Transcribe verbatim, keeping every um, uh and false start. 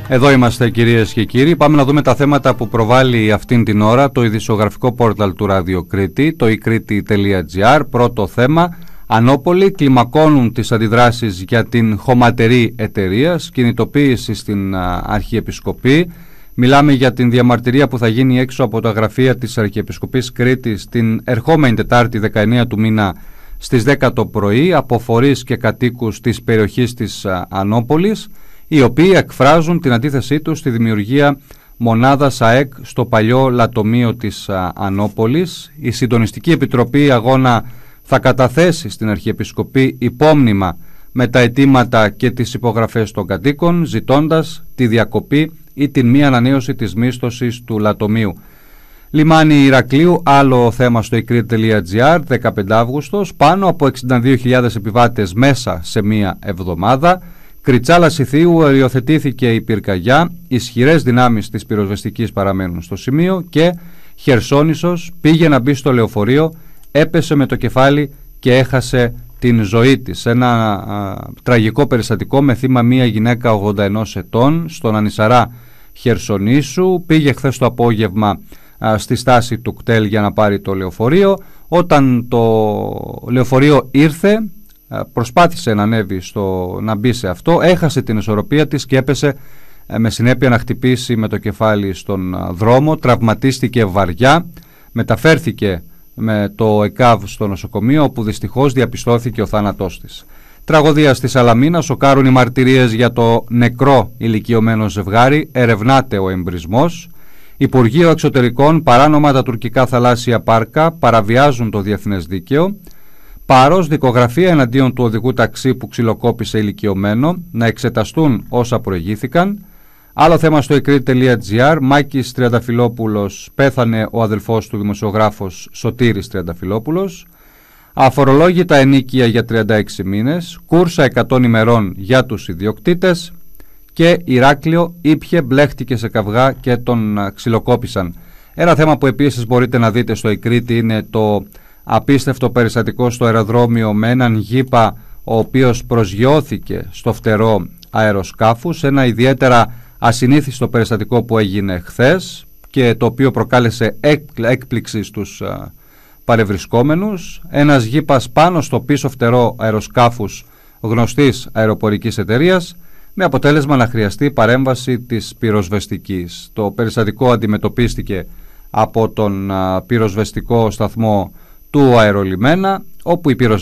Εδώ είμαστε, κυρίες και κύριοι. Πάμε να δούμε τα θέματα που προβάλλει αυτήν την ώρα το ειδησιογραφικό πόρταλ του Ράδιο Κρήτη, το i κρήτη τελεία gr. Πρώτο θέμα: Ανώπολοι κλιμακώνουν τις αντιδράσεις για την χωματερή εταιρεία, κινητοποίηση στην Αρχιεπισκοπή. Μιλάμε για την διαμαρτυρία που θα γίνει έξω από τα γραφεία της Αρχιεπισκοπής Κρήτης την ερχόμενη Τετάρτη δεκαεννέα του μήνα στις δέκα το πρωί από φορείς και κατοίκους της περιοχής της Ανώπολης, οι οποίοι εκφράζουν την αντίθεσή τους στη δημιουργία μονάδας ΑΕΚ στο παλιό λατομείο της Ανώπολης. Η Συντονιστική Επιτροπή Αγώνα θα καταθέσει στην Αρχιεπισκοπή υπόμνημα με τα αιτήματα και τις υπογραφές των κατοίκων, ζητώντας τη διακοπή ή την μη ανανέωση της μίσθωσης του λατομείου. Λιμάνι Ηρακλείου, άλλο θέμα στο i κρήτη τελεία gr, δεκαπέντε Αυγούστου, πάνω από εξήντα δύο χιλιάδες επιβάτες μέσα σε μία εβδομάδα. Κριτσάλα Ιθίου, οριοθετήθηκε η πυρκαγιά, ισχυρές δυνάμεις της πυροσβεστικής παραμένουν στο σημείο και Χερσόνησος πήγε να μπει στο λεωφορείο, έπεσε με το κεφάλι και έχασε την ζωή της. Ένα α, τραγικό περιστατικό με θύμα μία γυναίκα ογδόντα ενός ετών στον Ανισαρά Χερσονήσου. Πήγε χθες το απόγευμα α, στη στάση του κτέλ για να πάρει το λεωφορείο. Όταν το λεωφορείο ήρθε, προσπάθησε να ανέβει στο, να μπει σε αυτό, έχασε την ισορροπία της και έπεσε με συνέπεια να χτυπήσει με το κεφάλι στον δρόμο, τραυματίστηκε βαριά, μεταφέρθηκε με το ΕΚΑΒ στο νοσοκομείο, όπου δυστυχώς διαπιστώθηκε ο θάνατός της. Τραγωδία στη Σαλαμίνα, σοκάρουν οι μαρτυρίες για το νεκρό ηλικιωμένο ζευγάρι, ερευνάται ο εμπρισμός. Υπουργείο Εξωτερικών, παράνομα τα τουρκικά θαλάσσια πάρκα παραβιάζουν το διεθνές δίκαιο. Πάρος, δικογραφία εναντίον του οδηγού ταξί που ξυλοκόπησε ηλικιωμένο, να εξεταστούν όσα προηγήθηκαν. Άλλο θέμα στο i κρήτη τελεία gr, Μάκης Τριανταφυλόπουλος, πέθανε ο αδελφός του δημοσιογράφος Σωτήρης Τριανταφυλόπουλος. Αφορολόγητα ενίκεια για τριάντα έξι μήνες, κούρσα εκατό ημερών για τους ιδιοκτήτες και Ηράκλειο ήπιε, μπλέχτηκε σε καυγά και τον ξυλοκόπησαν. Ένα θέμα που επίσης μπορείτε να δείτε στο i Κρήτη είναι το απίστευτο περιστατικό στο αεροδρόμιο με έναν γήπα ο οποίος προσγειώθηκε στο φτερό αεροσκάφους, ένα ιδιαίτερα ασυνήθιστο περιστατικό που έγινε χθες και το οποίο προκάλεσε έκπληξη στους α, παρευρισκόμενους. Ένας γήπας πάνω στο πίσω φτερό αεροσκάφους γνωστής αεροπορικής εταιρείας, με αποτέλεσμα να χρειαστεί παρέμβαση της πυροσβεστικής. Το περιστατικό αντιμετωπίστηκε από τον α, πυροσβεστικό σταθμό του αερολιμένα, όπου η πυροσβεστική